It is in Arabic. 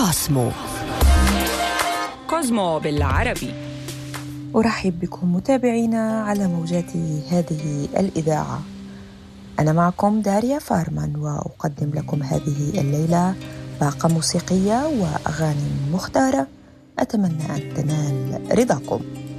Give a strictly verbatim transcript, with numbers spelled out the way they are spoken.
كوسمو. كوزمو بالعربي. أرحب بكم متابعينا على موجات هذه الإذاعة. أنا معكم داريا فارمان، وأقدم لكم هذه الليلة باقة موسيقية وأغاني مختارة أتمنى أن تنال رضاكم.